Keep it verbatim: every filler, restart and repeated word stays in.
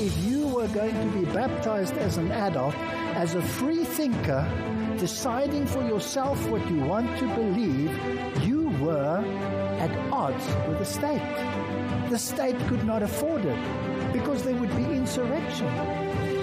if you were going to be baptized as an adult, as a free thinker, deciding for yourself what you want to believe, you were at odds with the state. The state could not afford it because there would be insurrection.